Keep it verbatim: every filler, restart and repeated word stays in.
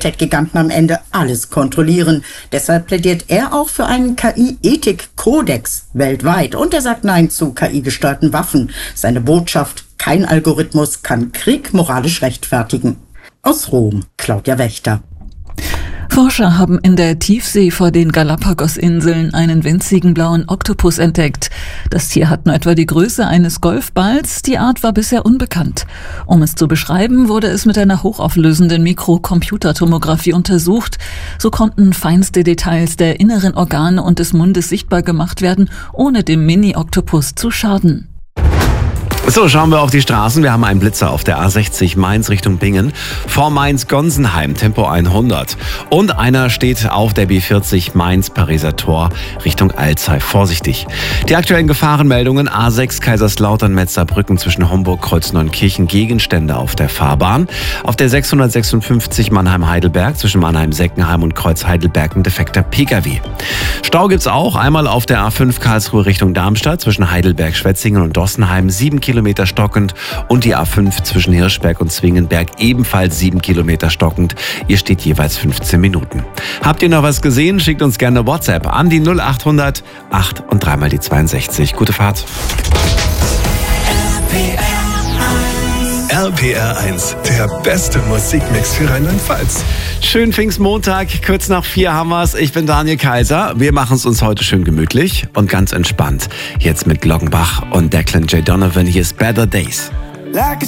Tech-Giganten am Ende alles kontrollieren. Deshalb plädiert er auch für einen K I-Ethik-Kodex weltweit. Und er sagt Nein zu K I-gesteuerten Waffen. Seine Botschaft: Kein Algorithmus kann Krieg moralisch rechtfertigen. Aus Rom, Claudia Wächter. Forscher haben in der Tiefsee vor den Galapagos-Inseln einen winzigen blauen Oktopus entdeckt. Das Tier hat nur etwa die Größe eines Golfballs. Die Art war bisher unbekannt. Um es zu beschreiben, wurde es mit einer hochauflösenden Mikrocomputertomographie untersucht. So konnten feinste Details der inneren Organe und des Mundes sichtbar gemacht werden, ohne dem Mini-Oktopus zu schaden. So, schauen wir auf die Straßen. Wir haben einen Blitzer auf der A sechzig Mainz Richtung Bingen. Vor Mainz-Gonsenheim, Tempo hundert. Und einer steht auf der B vierzig Mainz-Pariser Tor Richtung Alzey. Vorsichtig. Die aktuellen Gefahrenmeldungen: A sechs Kaiserslautern-Metzerbrücken zwischen Homburg-Kreuz-Neunkirchen, Gegenstände auf der Fahrbahn. Auf der sechshundertsechsundfünfzig Mannheim-Heidelberg zwischen Mannheim-Seckenheim und Kreuz-Heidelberg ein defekter Pkw. Stau gibt's auch einmal auf der A fünf Karlsruhe Richtung Darmstadt zwischen Heidelberg-Schwetzingen und Dossenheim, sieben Kilometer stockend, und die A fünf zwischen Hirschberg und Zwingenberg ebenfalls sieben Kilometer stockend. Ihr steht jeweils fünfzehn Minuten. Habt ihr noch was gesehen? Schickt uns gerne WhatsApp an die null achthundert acht und dreimal die zweiundsechzig. Gute Fahrt. R P R eins, der beste Musikmix für Rheinland-Pfalz. Schönen Pfingstmontag, kurz nach vier haben wir's. Ich bin Daniel Kaiser. Wir machen es uns heute schön gemütlich und ganz entspannt. Jetzt mit Glockenbach und Declan J. Donovan. Hier ist Better Days.